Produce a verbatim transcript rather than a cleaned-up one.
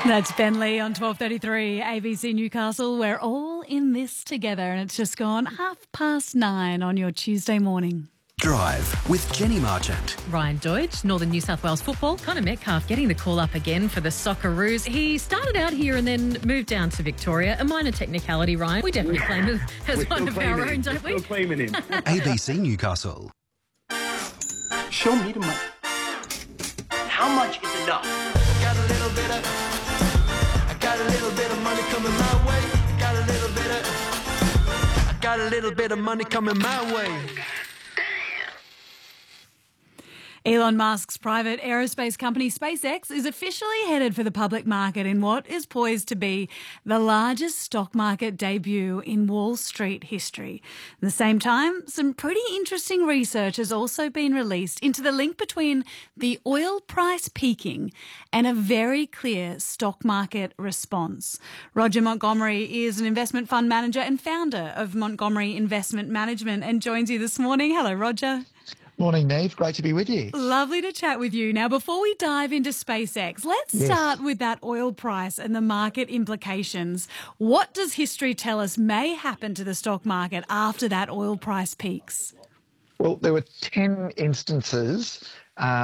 That's Ben Lee on twelve thirty-three A B C Newcastle. We're all in this together, and it's just gone half past nine on your Tuesday morning. Drive with Jenny Marchant. Ryan Deutsch, Northern New South Wales football. Connor Metcalf getting the call up again for the Socceroos. He started out here and then moved down to Victoria. A minor technicality, Ryan. We definitely claim it as one of our own, don't we? We're still claiming him. A B C Newcastle. Show me the money. How much is enough? Got a little bit of, I got a little bit of money coming my way. Got a little bit of, I got a little bit of money coming my way. Elon Musk's private aerospace company SpaceX is officially headed for the public market in what is poised to be the largest stock market debut in Wall Street history. At the same time, some pretty interesting research has also been released into the link between the oil price peaking and a very clear stock market response. Roger Montgomery is an investment fund manager and founder of Montgomery Investment Management and joins you this morning. Hello, Roger. Morning, Neve. Great to be with you. Lovely to chat with you. Now, before we dive into SpaceX, let's Yes. start with that oil price and the market implications. What does history tell us may happen to the stock market after that oil price peaks? Well, there were ten instances uh,